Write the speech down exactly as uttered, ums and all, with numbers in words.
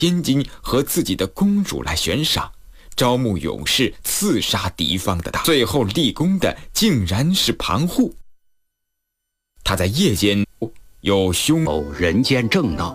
千金和自己的公主来悬赏，招募勇士刺杀敌方的大，最后立功的竟然是庞护。他在夜间有凶哦，人间正道，